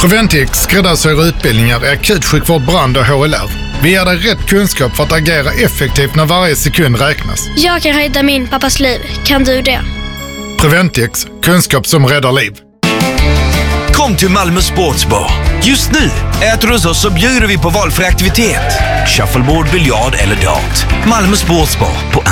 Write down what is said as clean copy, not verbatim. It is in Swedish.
Preventix skräddarsyr utbildningar i akutsjukvård, brand och HLR. Vi ger dig rätt kunskap för att agera effektivt när varje sekund räknas. Jag kan rädda min pappas liv. Kan du det? Preventix, kunskap som räddar liv. Kom till Malmö Sportsbar. Just nu äter du hos oss så bjuder vi på valfri aktivitet. Shuffleboard, biljard eller dart. Malmö Sportsbar på